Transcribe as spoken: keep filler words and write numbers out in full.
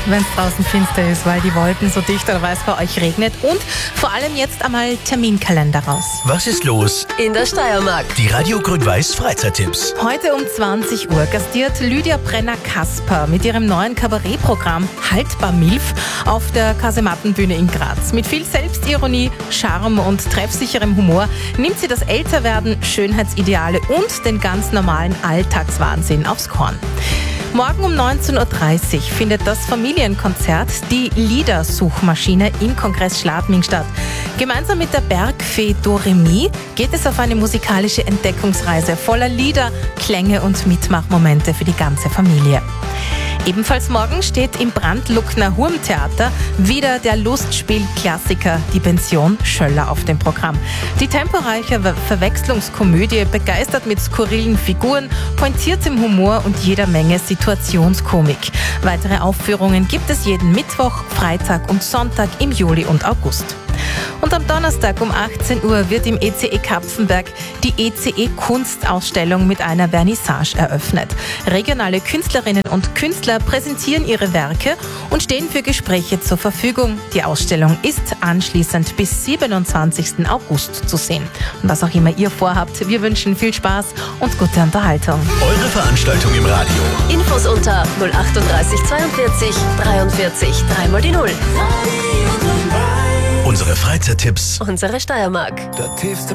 wenn es draußen finster ist, weil die Wolken so dicht oder weil es bei euch regnet. Und vor allem jetzt einmal Terminkalender raus. Was ist los in der Steiermark? Die Radio Grün-Weiß Freizeittipps. Heute um zwanzig Uhr gastiert Lydia Brenner-Kasper mit ihrem neuen Kabarettprogramm Haltbar Milf auf der Kasemattenbühne in Graz. Mit viel Selbstironie, Charme und treffsicherem Humor nimmt sie das Älterwerden, Schönheitsideale und den ganz normalen Alltagswahnsinn aufs Korn. Morgen um neunzehn Uhr dreißig findet das Familienkonzert Die Liedersuchmaschine im Kongress Schladming statt. Gemeinsam mit der Bergfee Doremi geht es auf eine musikalische Entdeckungsreise voller Lieder, Klänge und Mitmachmomente für die ganze Familie. Ebenfalls morgen steht im Brandluckner Hurmtheater wieder der Lustspielklassiker Die Pension Schöller auf dem Programm. Die temporeiche Verwechslungskomödie begeistert mit skurrilen Figuren, pointiertem Humor und jeder Menge Situationskomik. Weitere Aufführungen gibt es jeden Mittwoch, Freitag und Sonntag im Juli und August. Und am Donnerstag um achtzehn Uhr wird im E C E Kapfenberg die E C E Kunstausstellung mit einer Vernissage eröffnet. Regionale Künstlerinnen und Künstler präsentieren ihre Werke und stehen für Gespräche zur Verfügung. Die Ausstellung ist anschließend bis siebenundzwanzigsten August zu sehen. Und was auch immer ihr vorhabt, wir wünschen viel Spaß und gute Unterhaltung. Eure Veranstaltung im Radio. Infos unter null achtunddreißig zweiundvierzig dreiundvierzig dreimal die Null. Unsere Freizeittipps. Unsere Steiermark. Der tiefste